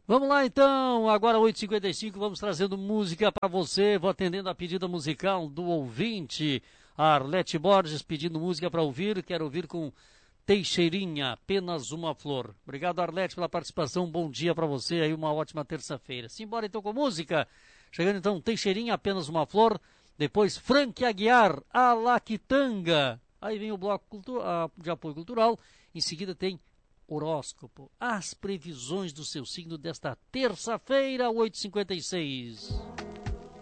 Vamos lá então, agora 8h55, vamos trazendo música para você, vou atendendo a pedida musical do ouvinte, a Arlete Borges pedindo música para ouvir, quero ouvir com Teixeirinha, apenas uma flor. Obrigado, Arlete, pela participação, bom dia para você, aí uma ótima terça-feira. Simbora então com música, chegando então Teixeirinha, apenas uma flor, depois Frank Aguiar, Alaquitanga, aí vem o bloco de apoio cultural, em seguida tem horóscopo, as previsões do seu signo desta terça-feira, 8h56.